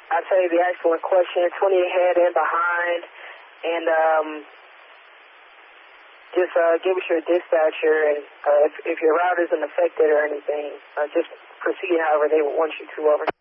I'll tell you the excellent question, 20 ahead and behind, and just give us your dispatcher, and if your route isn't affected or anything, just proceed however they want you to, over.